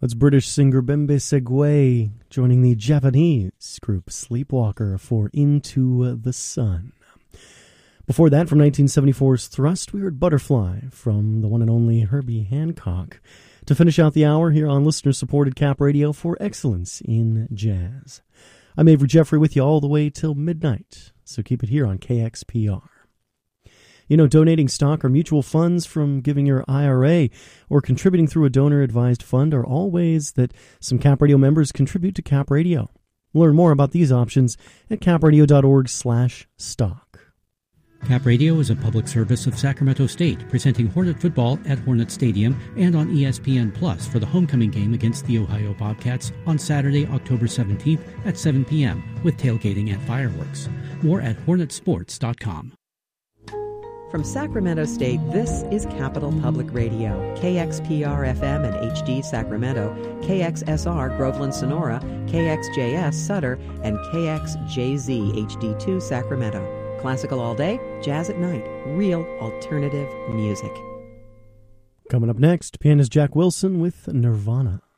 That's British singer Bembe Segwe joining the Japanese group Sleepwalker for Into the Sun. Before that, from 1974's Thrust, we heard Butterfly from the one and only Herbie Hancock. To finish out the hour here on listener-supported Cap Radio for excellence in jazz. I'm Avery Jeffrey with you all the way till midnight, so keep it here on KXPR. You know, donating stock or mutual funds from giving your IRA or contributing through a donor-advised fund are all ways that some Cap Radio members contribute to Cap Radio. Learn more about these options at capradio.org/stock. Cap Radio is a public service of Sacramento State, presenting Hornet football at Hornet Stadium and on ESPN Plus for the homecoming game against the Ohio Bobcats on Saturday, October 17th at 7 p.m. with tailgating and fireworks. More at hornetsports.com. From Sacramento State, this is Capital Public Radio, KXPR-FM and HD Sacramento, KXSR Groveland Sonora, KXJS Sutter, and KXJZ HD2 Sacramento. Classical all day, jazz at night, real alternative music. Coming up next, pianist Jack Wilson with Nirvana.